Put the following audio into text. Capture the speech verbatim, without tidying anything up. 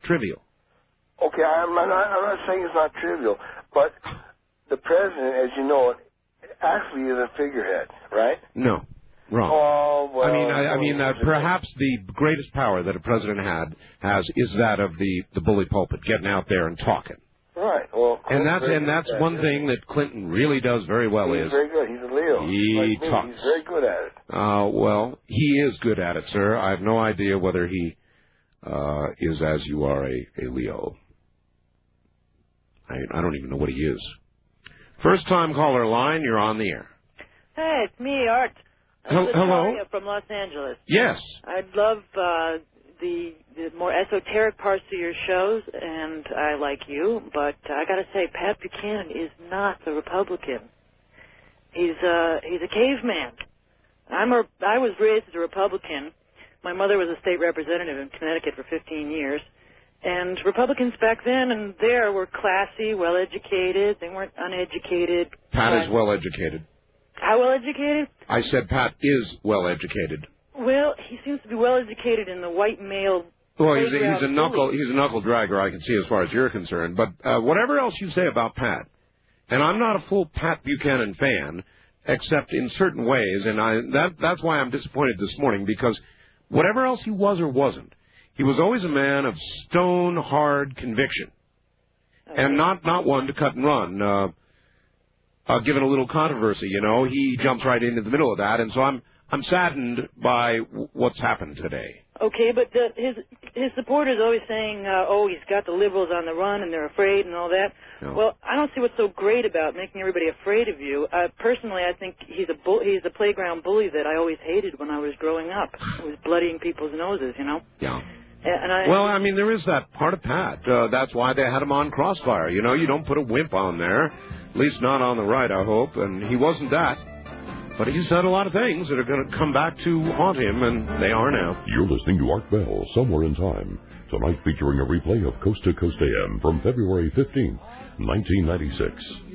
trivial. Okay, I'm not, I'm not saying it's not trivial, but the president, as you know, actually is a figurehead, right? No, wrong. Oh, well, I mean, I, I mean, uh, perhaps the greatest power that a president had has is that of the, the bully pulpit, getting out there and talking. Right. Well, and that's and that's one thing that Clinton really does very well. He's is very good. He's a Leo. He like talks. He's very good at it. Uh, well, he is good at it, sir. I have no idea whether he uh, is as you are a, a Leo. I, I don't even know what he is. First time caller line, you're on the air. Hey, it's me, Art. Hel- hello? From Los Angeles. Yes. I'd love uh, the, the more esoteric parts of your shows, and I like you, but I got to say, Pat Buchanan is not the Republican. He's uh, he's a caveman. I'm a, I was raised as a Republican. My mother was a state representative in Connecticut for fifteen years. And Republicans back then and there were classy, well-educated. They weren't uneducated. Pat is well-educated. How well-educated? I said Pat is well-educated. Well, he seems to be well-educated in the white male. Well, he's a, he's a knuckle he's a knuckle dragger, I can see, as far as you're concerned. But uh, whatever else you say about Pat, and I'm not a full Pat Buchanan fan, except in certain ways, and I that that's why I'm disappointed this morning, because whatever else he was or wasn't, he was always a man of stone-hard conviction, okay. and not, not one to cut and run. Uh, uh, given a little controversy, you know, he jumps right into the middle of that, and so I'm I'm saddened by w- what's happened today. Okay, but the, his his supporters always saying, uh, oh, he's got the liberals on the run and they're afraid and all that. No. Well, I don't see what's so great about making everybody afraid of you. Uh, personally, I think he's a bull- he's a playground bully that I always hated when I was growing up. He was bloodying people's noses, you know. Yeah. And I, well, I mean, there is that part of Pat. Uh, that's why they had him on Crossfire. You know, you don't put a wimp on there, at least not on the right, I hope. And he wasn't that. But he's done a lot of things that are going to come back to haunt him, and they are now. You're listening to Art Bell, Somewhere in Time, tonight featuring a replay of Coast to Coast A M from February fifteenth, nineteen ninety-six.